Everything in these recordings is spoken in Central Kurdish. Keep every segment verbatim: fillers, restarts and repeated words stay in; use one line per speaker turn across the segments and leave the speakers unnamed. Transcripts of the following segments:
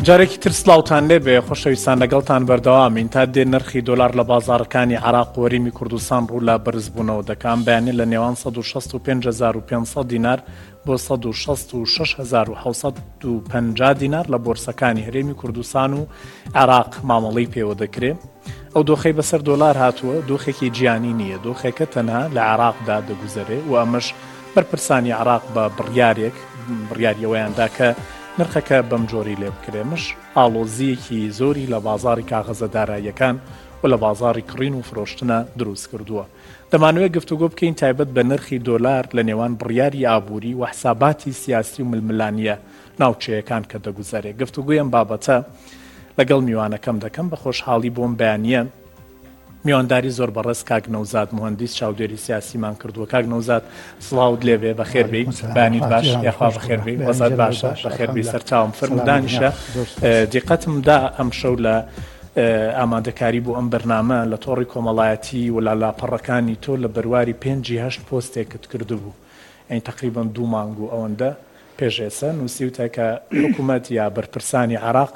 جارێکی تر سلااوان لێبێ خۆشەویستان لەگەڵتان بەردەوامین تا دێ نرخی دۆلار لە بازارەکانی عراق و وەریمی کوردستان ڕوو لە بەرزبوونەوە دەکەم بەیانێ لە نێوان سەد و شەست و پێنج هەزار و پێنجسەد دینار بۆ سەد و شەست و شەش هەزار و حەوسەد و پەنجا دینار لە بۆرسەکانی هەرێمی کوردستان و عراق مامەڵەی پێوە دەکرێت. ئەو دۆخەی بەسەر دۆلار هاتووە دۆخێکی جیانی نییە، دۆخێکە تەنها لە عراقدا دەگوزارێ و ئەمەش بەرپرسانی عراق بە بڕیارێک بڕیاریەوەیاندا کە نرخەکە بەم جۆری لێ بکرێمش ئاڵۆزیەکی زۆری لە بازاری کاغەزە داراییەکان و لە بازاری کڕین و فرۆشتنە دروست کردووە. دەمانوێت گفتوگۆ بکەین تایبەت بە نرخی دۆلار لە نێوان بڕیاری ئابووری و حساباتی سیاسی و ململانیە ناوچەیەکان کە دەگوزارێت. گفتوگویم بابەتە لەگەڵ میوانەکەم دەکەم بە خۆشحاڵی بۆم بەیانیە میوانداری زۆر بەڕێز کاک نەوزاد مهندس چاودێری سیاسیمان کردووە. کاک نەوزاد سڵاوت لێبێ بەخێربێی بانیت باش یاخوا بەخێربێی وەزات باشە بەخێربێی سەرچاوم فرمودانیشە دیقەتمدا ئەم شەو لە ئامادەکاری بۆ ئەم بەرنامە لە تۆڕی کۆمەڵایەتی و لە لاپەڕەکانی تۆ لە بەرواری پێنجی هەشت پۆستێکت کردبوو ئەین تقریبان دوو مانگ و ئەوەندە پێشێسە نووسیوتە کە حکوومەت یا بەرپرسانی عراق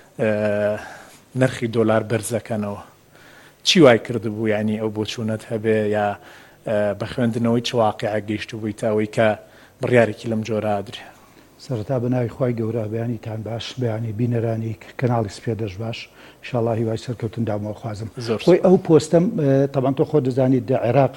نرخی دۆلار بەرزەکەنەوە. چی وای کردبوو یعنی ئەو بۆ چوونەت هەبێ یا بە خوێندنەوەی چ واقعە گەیشت بووی تاوەی کە بڕیارێکی لەم جۆرە ئادرێ؟
سەرەتا بەناوی خوای گەورە بەیانیتان باش بەیانی بینەرانی کەناڵی سپێدەش باش ئینشاڵڵا هیوای سەرکەوتن دامەوە خوازم. خۆی ئەو پۆستەم تەبەن تۆ خۆ دەزانیت دە عێراق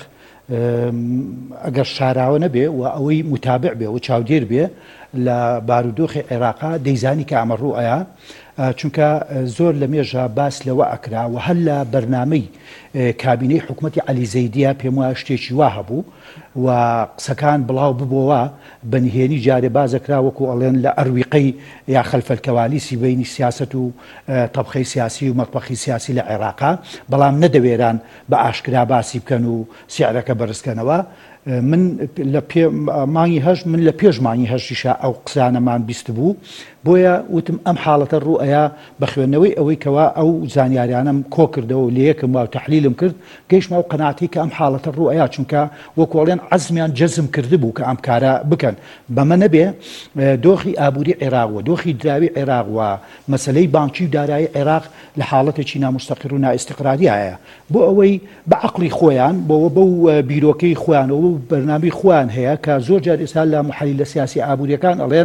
ئەگەر شاراوە نەبێ و ئەوەی متابع بێ و چاودێر بێ لە بارودۆخی عێراقا دەیزانی کە ئەمە ڕوئەیە چونکە زۆر لە مێژە باس لەوە ئەکرا و هەر لە بەرنامەی کابینەی حکوومەتی عەلی زەیدیە پێم وایە شتێکی وا هەبوو و قسەکان بڵاو ببووەوە بەنهێنی جارێ بازەکرا وەکو ئەڵێن لە ئەرویقەی یا خەلفەلکەوالیسی بینی سیاست و تەبخەی سیاسی و مەطبەخی سیاسی لە عێراقا بەڵام نەدەوێران بە ئاشکرا باسی بکەن و سیعرەکە بەرزکەنەوە. من لە مانگی هەشت من لە پێش مانگی هەشتیشە ئەو قسانەمان بیست بوو بۆیە وتم ئەم حاڵەتە ڕوئەیە بە خوێندنەوەی ئەوەی کەوا ئەو زانیاریانم کۆ کردەوە لە یەکم وا و تەحلیلم کرد گەیشتمە ئەو قەناعەتی کە ئەم حاڵەتە ڕوئەیە چونکە وەکوڵێن عەزمیان جەزم کردبوو کە ئەم کارە بکەن. بەمە نەبێ دۆخی ئابووری عێراق و دۆخی دراوی عێراق و مەسەلەی بانکی و دارایی عێراق لە حاڵەتێکی نامستەقر و نائیستیقراریایە بۆ ئەوەی بە عەقڵی خۆیان بۆەوە بەو بیرۆکەی خۆیانەوە بەرنامەی خۆیان هەیە کە زۆر جار ئێستا لە محەلیلە سیاسی ئابووریەکان ئەڵێن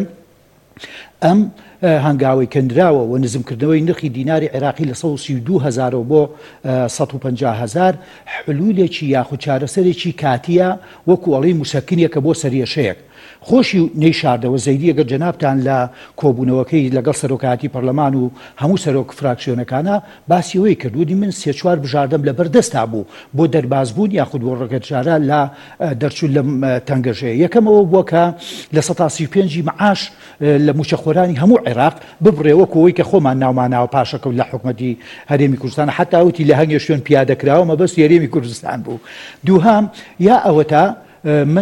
ئەم هەنگاوی کەندراوە و نزمکردنەوەی نرخی دیناری عێراقی لە سەد و سی و دوو هەزارەوە بۆ سەد و پەنجا هەزار حلولێکی یاخود چارەسەرێکی کاتیە وەکو ئەڵێ موسەکنیەکە بۆ سەرێشەیەک. خۆشی نەیشاردەوە زەیدی ئەگەر جەنابتان لە کۆبوونەوەکەی لەگەڵ سەرۆکایەتی پەرلەمان و هەموو سەرۆک فراکسیۆنەکانە باسیەوەی کردوودی من سێ چوار بژاردەم لە بەردەستا بوو بۆ دەربازبوون یاخود بۆ ڕێگەجارە لە دەرچوون لەم تەنگەژەیە. یەکەمەوە بووە کە لە سەد و سی و پێنج معاش لە موچەخۆرانی هەموو عێراق ببڕێوە کۆی کە خۆمان ناوماناوە پاشەکەوت لە حکوومەتی هەرێمی کوردستان حتا وتی لە هەنگێ شوێن پیادەکراوە مەبەست هەرێمی کوردستان بوو. دووهام یا ئەوەتە من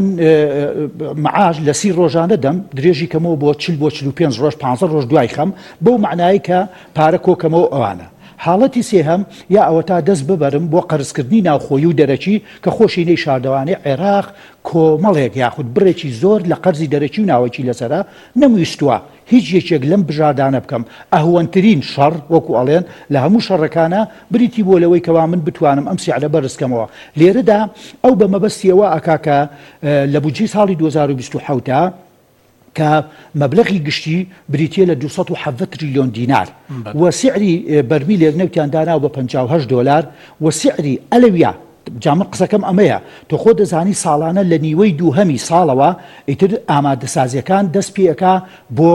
معاش لە سی ڕۆژانە دەم درێژی کەمەوە بۆ چل بۆ چل و پێنج ڕۆژ پانزە ڕۆژ دوای خەم بەو معنایی کە پارە کۆکەمەوە ئەوانە. حاڵەتی سێهەم یا ئەوە تا دەست ببەرم بۆ قەرزکردنی ناوخۆیی و دەرەکی کە خۆشی نەی شاردەوانەی عێراق کۆمەڵێک یاخود بڕێکی زۆر لە قەرزی دەرەکی و ناوەکی لەسەرا نەمویستووە هیچ یەکێک لەم بژاردانە بکەم. ئەهوەنترین شەڕ وەکو ئەڵێن لە هەموو شەڕەکانە بریتی بۆ لەوەی کەوا من بتوانم ئەم سیعرە بەرزکەمەوە. لێرەدا ئەو بە مەبەستیەوە ئەکا کە لە بودجەی ساڵی دوو هەزار و بیست و حەوتە کە مەبلەغی گشتی بریتیە لە دووسەد و حەڤدە تریلیۆن دینار و سعری بەرمیلێک نەوتیان دانا بە پەنجا و هەشت دۆلار و سعری ئەلەویە جامە قسەکەم ئەمەیە تۆ خۆ دەزانی ساڵانە لە نیوەی دووهەمی ساڵەوە ئیتر ئامادەسازیەکان دەست پێەکە بۆ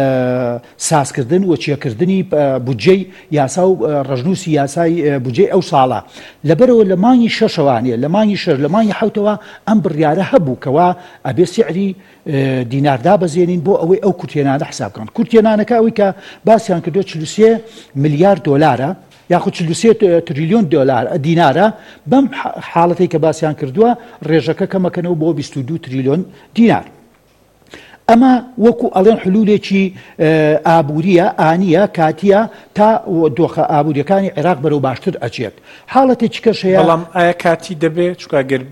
سازکردن و چێکردنی بودجەی یاسا و ڕژنووسی یاسای بودجەی ئەو ساڵە. لەبەرەوە لە مانگی شەشەوانێ لە مانگی شەر لە مانگی حەوتەوە ئەم بڕیارە هەبوو کەوا ئەبێ سعری دیناردا بەزێنین بۆ ئەوەی ئەو کورتێنانە حساب بکەن. کورتێنانەکە ئەوەی کە باسییان کردو چل و سێ ملیارد دۆلارە یاخود چل و سێ تریلیۆن دۆلار دینارە. بەم حاڵەتی کە باسییان کردووە ڕێژەکە کەمەکەنەوە بۆ بیست و دوو تریلیۆن دینار. ئەمە وەکو ئەڵێن حلولێکی ئابووریە ئانیە کاتیە تا دۆخە ئابووریەکانی عێراق بەرەو باشتر ئەچێت. حاڵەتێکی کەش هەیە.
بەڵام ئایا کاتی دەبێت چکە گەر